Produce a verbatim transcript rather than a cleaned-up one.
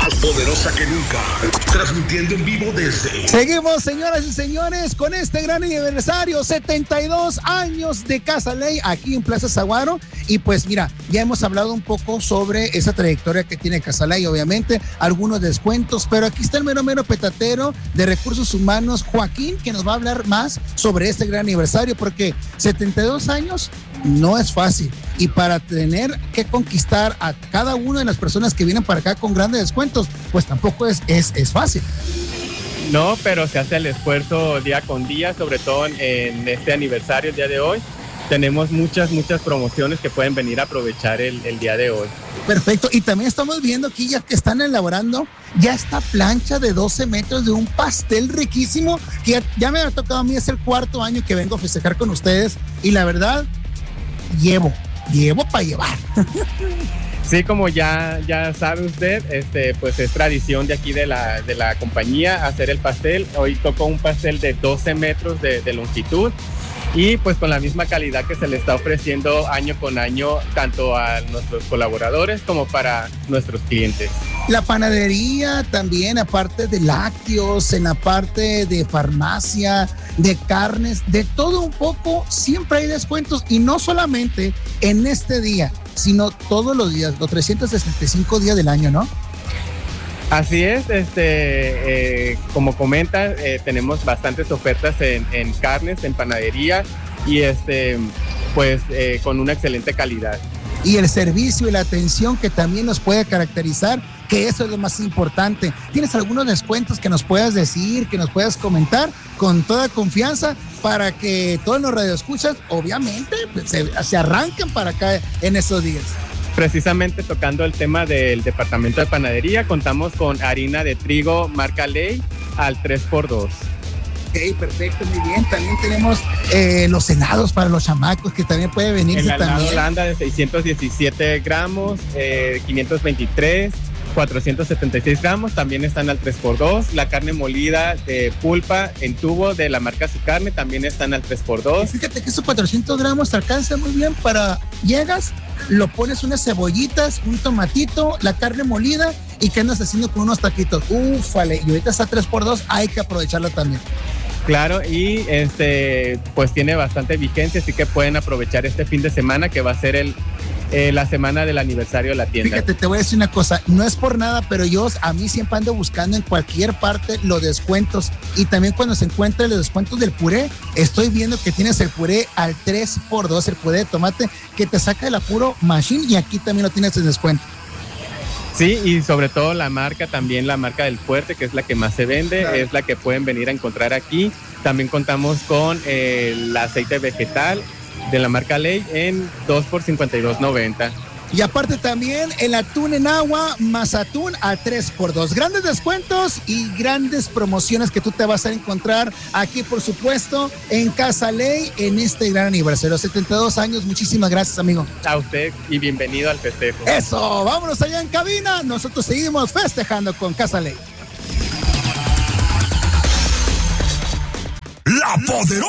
más poderosa que nunca, transmitiendo en vivo desde... Seguimos, señoras y señores, con este gran aniversario, setenta y dos años de Casa Ley, aquí en Plaza Saguaro. Y pues mira, ya hemos hablado un poco sobre esa trayectoria que tiene Casa Ley, obviamente, algunos descuentos, pero aquí está el mero mero petatero de Recursos Humanos, Joaquín, que nos va a hablar más sobre este gran aniversario, porque setenta y dos años no es fácil. Y para tener que conquistar a cada una de las personas que vienen para acá con grandes descuentos, pues tampoco es, es, es fácil. No, pero se hace el esfuerzo día con día, sobre todo en, en este aniversario, el día de hoy. Tenemos muchas, muchas promociones que pueden venir a aprovechar el, el día de hoy. Perfecto. Y también estamos viendo aquí ya que están elaborando ya esta plancha de doce metros de un pastel riquísimo, que ya, ya me ha tocado a mí, es el cuarto año que vengo a festejar con ustedes. Y la verdad, llevo, llevo para llevar. Sí, como ya, ya sabe usted, este, pues es tradición de aquí de la, de la compañía hacer el pastel. Hoy tocó un pastel de doce metros de, de longitud y pues con la misma calidad que se le está ofreciendo año con año tanto a nuestros colaboradores como para nuestros clientes. La panadería también, aparte de lácteos, en la parte de farmacia, de carnes, de todo un poco, siempre hay descuentos y no solamente en este día, sino todos los días, los trescientos sesenta y cinco días del año, ¿no? Así es, este, eh, como comenta, eh, tenemos bastantes ofertas en, en carnes, en panadería y este, pues eh, con una excelente calidad. Y el servicio y la atención que también nos puede caracterizar, que eso es lo más importante. ¿Tienes algunos descuentos que nos puedas decir, que nos puedas comentar con toda confianza para que todos los radioescuchas, obviamente, pues, se, se arranquen para acá en esos días? Precisamente tocando el tema del departamento de panadería, contamos con harina de trigo marca Ley al tres por dos. Ok, perfecto, muy bien. También tenemos eh, los helados para los chamacos, que también puede venirse el helado también. Holanda de seiscientos diecisiete gramos, eh, quinientos veintitrés, cuatrocientos setenta y seis gramos, también están al tres por dos. La carne molida de pulpa en tubo de la marca Su Carne también están al tres por dos. Y fíjate que esos cuatrocientos gramos te alcanza muy bien para, llegas, lo pones unas cebollitas, un tomatito, la carne molida y que andas haciendo con unos taquitos. Ufale, y ahorita está tres por dos, hay que aprovecharla también. Claro, y este pues tiene bastante vigencia, así que pueden aprovechar este fin de semana que va a ser el Eh, la semana del aniversario de la tienda. Fíjate, te voy a decir una cosa, no es por nada, pero yo a mí siempre ando buscando en cualquier parte los descuentos y también cuando se encuentran los descuentos del puré, estoy viendo que tienes el puré al tres por dos, el puré de tomate que te saca el apuro machine y aquí también lo tienes en descuento. Sí, y sobre todo la marca, también la marca del Fuerte, que es la que más se vende, claro. Es la que pueden venir a encontrar aquí. También contamos con eh, el aceite vegetal de la marca Ley en dos por cincuenta y dos noventa. Y aparte también el atún en agua más atún a tres por dos. Grandes descuentos y grandes promociones que tú te vas a encontrar aquí, por supuesto, en Casa Ley en este gran aniversario. setenta y dos años, muchísimas gracias, amigo. A usted y bienvenido al festejo. Eso, vámonos allá en cabina. Nosotros seguimos festejando con Casa Ley. La Poderosa.